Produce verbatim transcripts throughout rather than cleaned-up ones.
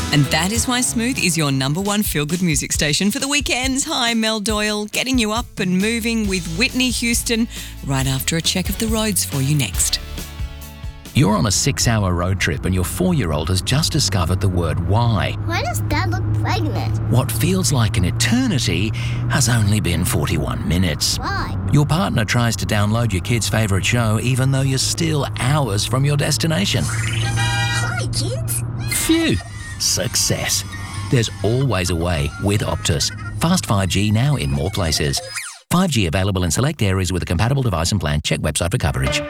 And that is why Smooth is your number one feel-good music station for the weekends. Hi, Mel Doyle, getting you up and moving with Whitney Houston right after a check of the roads for you next. You're on a six-hour road trip and your four-year-old has just discovered the word why. Why does Dad look pregnant? What feels like an eternity has only been forty-one minutes. Why? Your partner tries to download your kid's favourite show even though you're still hours from your destination. Hi, kids. Phew! Success. There's always a way with Optus. Fast five G now in more places. five G available in select areas with a compatible device and plan. Check website for coverage.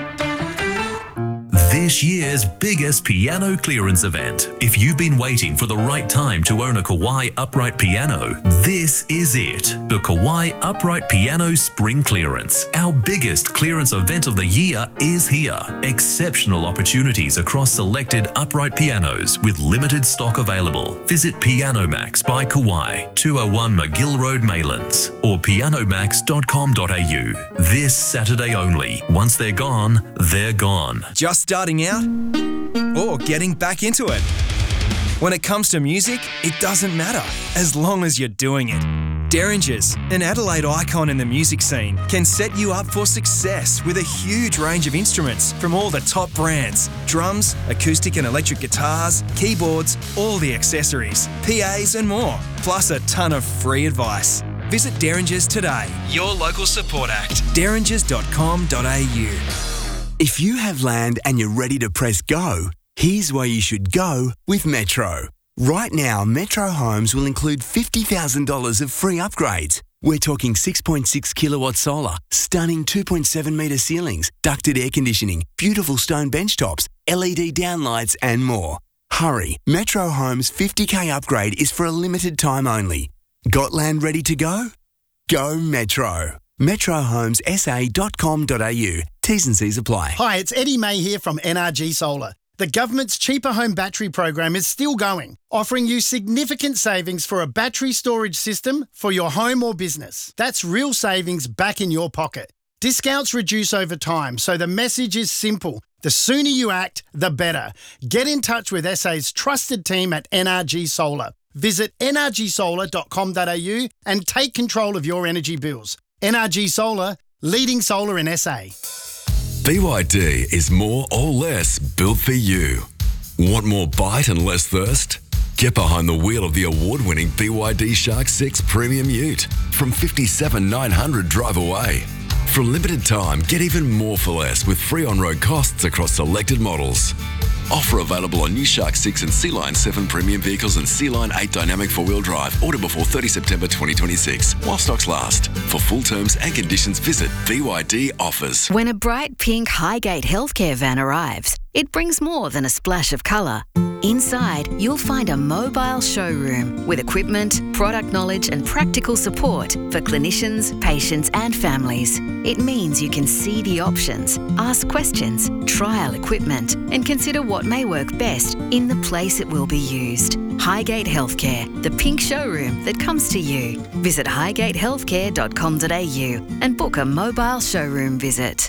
This year's biggest piano clearance event. If you've been waiting for the right time to own a Kawai upright piano, this is it. The Kawai Upright Piano Spring Clearance. Our biggest clearance event of the year is here. Exceptional opportunities across selected upright pianos with limited stock available. Visit Piano Max by Kawai, two oh one McGill Road, Maylands, or piano max dot com dot a u. This Saturday only. Once they're gone, they're gone. Just starting out or getting back into it. When it comes to music, it doesn't matter as long as you're doing it. Derringers, an Adelaide icon in the music scene, can set you up for success with a huge range of instruments from all the top brands. Drums, acoustic and electric guitars, keyboards, all the accessories, P As and more, plus a ton of free advice. Visit Derringers today, your local support act, derringers dot com dot a u. If you have land and you're ready to press go, here's where you should go with Metro. Right now, Metro Homes will include fifty thousand dollars of free upgrades. We're talking six point six kilowatt solar, stunning two point seven metre ceilings, ducted air conditioning, beautiful stone bench tops, L E D downlights and more. Hurry, Metro Homes fifty K upgrade is for a limited time only. Got land ready to go? Go Metro. metro homes s a dot com dot a u. T's and C's apply. Hi, it's Eddie May here from N R G Solar. The government's Cheaper Home Battery program is still going, offering you significant savings for a battery storage system for your home or business. That's real savings back in your pocket. Discounts reduce over time, so the message is simple. The sooner you act, the better. Get in touch with S A's trusted team at N R G Solar. Visit n r g solar dot com dot a u and take control of your energy bills. N R G Solar, leading solar in S A. B Y D is more or less built for you. Want more bite and less thirst? Get behind the wheel of the award-winning B Y D Shark six Premium Ute from fifty-seven thousand nine hundred dollars drive away. For a limited time, get even more for less with free on-road costs across selected models. Offer available on new Shark six and Sea Line seven premium vehicles and Sea Line eight dynamic four-wheel drive. Order before thirtieth September twenty twenty-six while stocks last. For full terms and conditions, visit B Y D Offers. When a bright pink Highgate healthcare van arrives, it brings more than a splash of colour. Inside, you'll find a mobile showroom with equipment, product knowledge and practical support for clinicians, patients and families. It means you can see the options, ask questions, trial equipment and consider what may work best in the place it will be used. Highgate Healthcare, the pink showroom that comes to you. Visit highgate healthcare dot com dot a u and book a mobile showroom visit.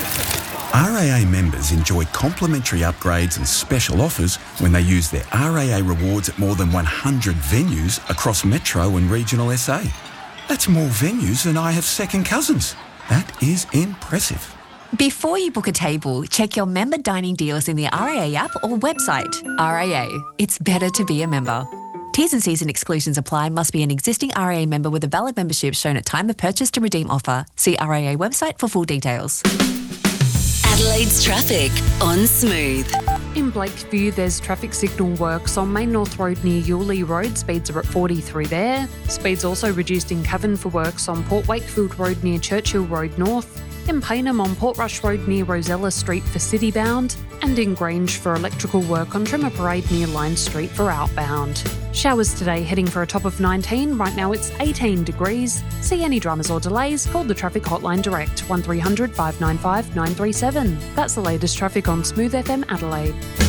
R A A members enjoy complimentary upgrades and special offers when they use their R A A rewards at more than one hundred venues across Metro and regional S A. That's more venues than I have second cousins. That is impressive. Before you book a table, check your member dining deals in the R A A app or website. R A A, it's better to be a member. T's and C's and exclusions apply. Must be an existing R A A member with a valid membership shown at time of purchase to redeem offer. See R A A website for full details. Adelaide's traffic on Smooth. In Blakeview, there's traffic signal works on Main North Road near Yulee Road. Speeds are at forty through there. Speeds also reduced in Cavan for works on Port Wakefield Road near Churchill Road North. In Payneham on Portrush Road near Rosella Street for citybound. And in Grange for electrical work on Trimmer Parade near Line Street for outbound. Showers today heading for a top of nineteen. Right now it's eighteen degrees. See any dramas or delays, call the traffic hotline direct one three hundred five nine five nine three seven. That's the latest traffic on Smooth F M Adelaide.